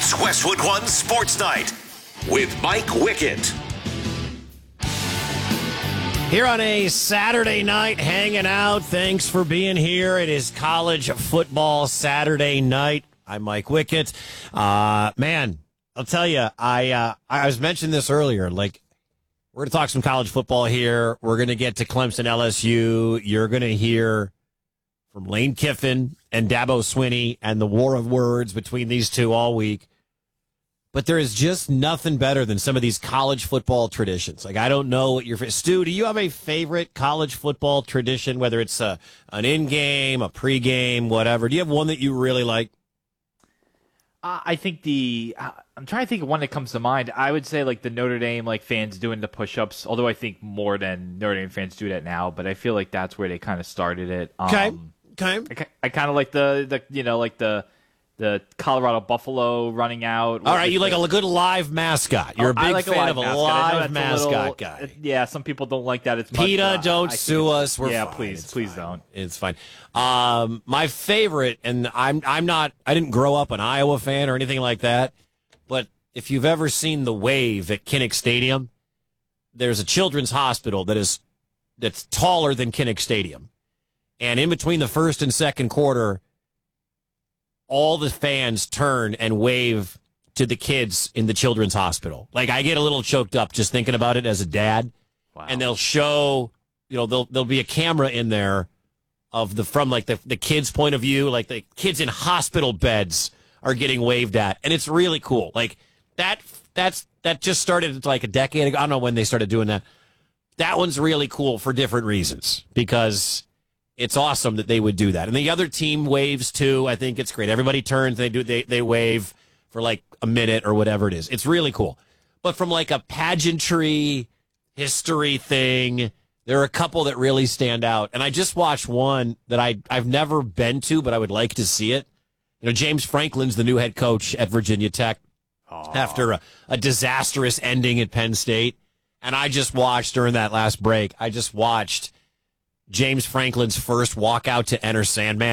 It's Westwood One Sports Night with Mike Wickett. Here on a Saturday night, hanging out. Thanks for being here. It is college football Saturday night. I'm Mike Wickett. Man, I'll tell you, I was mentioning this earlier. Like, we're going to talk some college football here. We're going to get to Clemson LSU. You're going to hear from Lane Kiffin and Dabo Swinney and the war of words between these two all week. But there is just nothing better than some of these college football traditions. Like, I don't know what your Stu, do you have a favorite college football tradition, whether it's an in-game, a pre-game, whatever? Do you have one that you really like? I think I'm trying to think of one that comes to mind. I would say like the Notre Dame fans doing the push-ups, although I think more than Notre Dame fans do that now, but I feel like that's where they kind of started it. Okay. I kind of like the Colorado Buffalo running out. All right, you like a good live mascot. You're a big fan of a live mascot guy. Yeah, some people don't like that. It's PETA, don't sue us. We're yeah, fine. please don't. It's fine. My favorite, and I didn't grow up an Iowa fan or anything like that, but if you've ever seen the wave at Kinnick Stadium, there's a children's hospital that's taller than Kinnick Stadium, and in between the first and second quarter, all the fans turn and wave to the kids in the children's hospital. Like, I get a little choked up just thinking about it as a dad. Wow. And they'll show, there'll be a camera in there from the kids' point of view, like the kids in hospital beds are getting waved at. And it's really cool. Like, that just started like a decade ago. I don't know when they started doing that. That one's really cool for different reasons because it's awesome that they would do that. And the other team waves too. I think it's great. Everybody turns, they wave for like a minute or whatever it is. It's really cool. But from like a pageantry history thing, there are a couple that really stand out. And I just watched one that I've never been to, but I would like to see it. James Franklin's the new head coach at Virginia Tech after a disastrous ending at Penn State. And I just watched during that last break, James Franklin's first walk out to enter Sandman.